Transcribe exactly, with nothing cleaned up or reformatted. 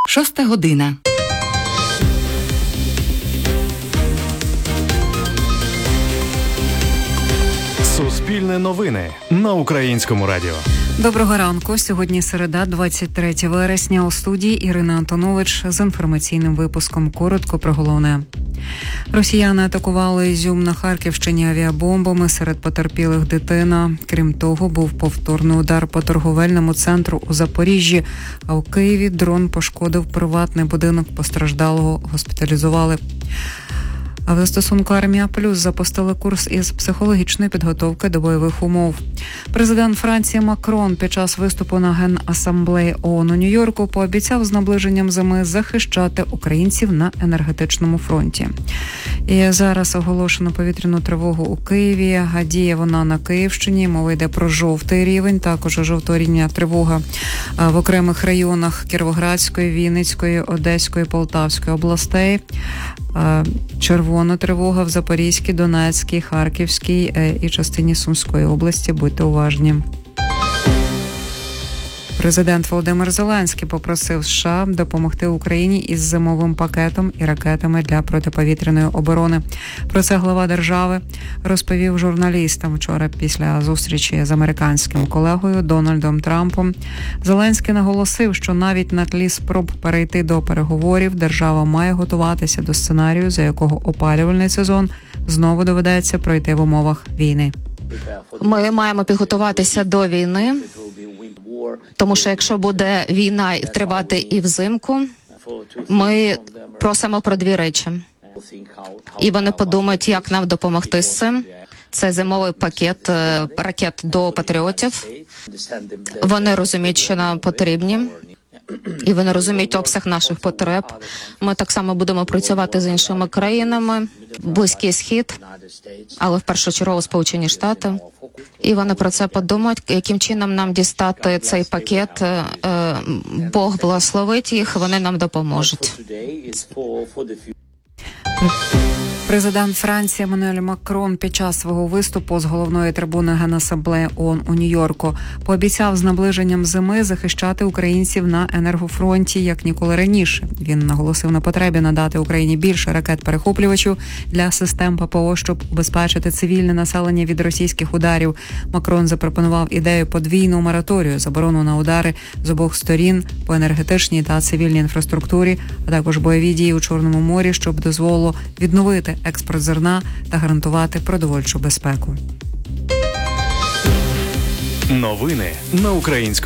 Шоста година. Суспільне новини на Українському радіо. Доброго ранку. Сьогодні середа, двадцять третє вересня. У студії Ірина Антонович з інформаційним випуском. Коротко про головне. Росіяни атакували Ізюм на Харківщині авіабомбами, серед потерпілих дитина. Крім того, був повторний удар по торговельному центру у Запоріжжі, а у Києві дрон пошкодив приватний будинок, постраждалого госпіталізували. А в застосунку «Армія Плюс» запустили курс із психологічної підготовки до бойових умов. Президент Франції Макрон під час виступу на Генасамблеї ООН у Нью-Йорку пообіцяв з наближенням зими захищати українців на енергетичному фронті. І зараз оголошено повітряну тривогу у Києві. Діє вона на Київщині. Мова йде про жовтий рівень, також жовторівня тривога в окремих районах Кіровоградської, Вінницької, Одеської, Полтавської областей. Червона тривога в Запорізькій, Донецькій, Харківській і частині Сумської області. Будьте уважні. Президент Володимир Зеленський попросив США допомогти Україні із зимовим пакетом і ракетами для протиповітряної оборони. Про це глава держави розповів журналістам вчора після зустрічі з американським колегою Дональдом Трампом. Зеленський наголосив, що навіть на тлі спроб перейти до переговорів держава має готуватися до сценарію, за якого опалювальний сезон знову доведеться пройти в умовах війни. Ми маємо підготуватися до війни, тому що якщо буде війна тривати і взимку, ми просимо про дві речі. І вони подумають, як нам допомогти з цим. Це зимовий пакет ракет до патріотів. Вони розуміють, що нам потрібні. І вони розуміють обсяг наших потреб. Ми так само будемо працювати з іншими країнами, Близький Схід, але в першу чергу Сполучені Штати. І вони про це подумають, яким чином нам дістати цей пакет. Бог благословить їх, вони нам допоможуть. Президент Франції Еммануель Макрон під час свого виступу з головної трибуни Генасамблеї ООН у Нью-Йорку пообіцяв з наближенням зими захищати українців на енергофронті як ніколи раніше. Він наголосив на потребі надати Україні більше ракет-перехоплювачів для систем ППО, щоб убезпечити цивільне населення від російських ударів. Макрон запропонував ідею подвійного мораторію, заборону на удари з обох сторін по енергетичній та цивільній інфраструктурі, а також бойові дії у Чорному морі, щоб дозволило відновити експорт зерна та гарантувати продовольчу безпеку. Новини на Українському